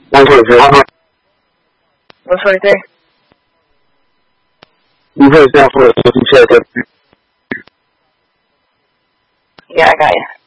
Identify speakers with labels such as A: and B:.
A: 123.
B: You heard that for us.
A: Yeah, I got you.